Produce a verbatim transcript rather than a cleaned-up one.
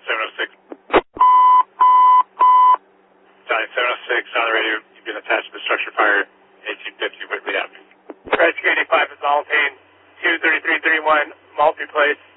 seven oh six. Johnny seven oh six on the radio. You've been attached to the structure fire, eighteen fifty Whitley Avenue. Rescue eighty-five is Alpine, two thirty-three thirty-one, multi-place.